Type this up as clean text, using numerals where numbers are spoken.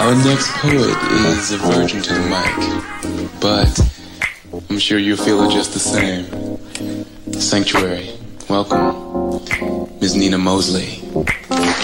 Our next poet is a virgin to the mic, but I'm sure you'll feel it just the same. Sanctuary, welcome, Ms. Nina Mosley.